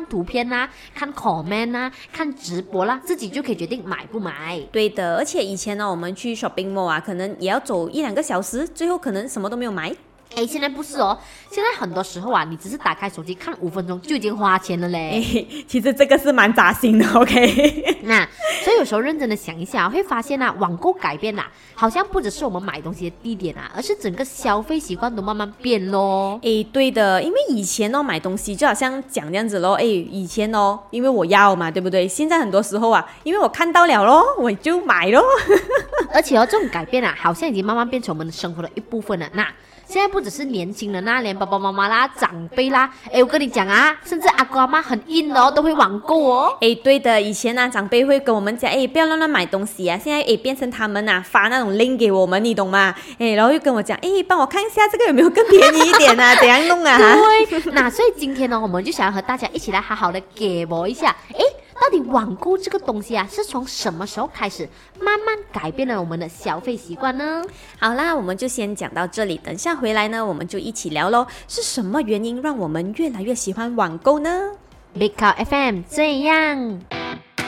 图片啦，看 comment 啦，看直播啦，自己就可以决定买不买。 对的，而且以前呢，我们去 shopping mall 啊，可能也要走1-2个小时，最后可能什么都没有买。 现在不是哦，现在很多时候啊，你只是打开手机看5分钟就已经花钱了嘞。 其实这个是蛮扎心的 ，OK 那所以有时候认真的想一下，会发现啊，网购改变啦，好像不只是我们买东西的地点啊，而是整个消费习惯都慢慢变咯。 对的，因为以前哦买东西就好像讲这样子咯，以前哦，因为我要嘛，对不对？现在很多时候啊，因为我看到了咯，我就买咯。 而且这种改变啊，好像已经慢慢变成我们的生活的一部分了。那现在不只是年轻人啦，连爸爸妈妈啦、长辈啦，我跟你讲啊，甚至阿公阿妈很硬的哦，都会网购哦。 对的，以前啊长辈会跟我们讲，不要乱买东西啊。现在变成他们啊发那种 link 给我们，你懂吗？然后又跟我讲，帮我看一下这个有没有更便宜一点啊，怎样弄啊？ 对，那所以今天呢，我们就想要和大家一起来好好的给我一下，到底网购这个东西啊，是从什么时候开始慢慢改变了我们的消费习惯呢？ 好啦，我们就先讲到这里，等下回来呢，我们就一起聊咯，是什么原因让我们越来越喜欢网购呢？ Big Cow FM 这样。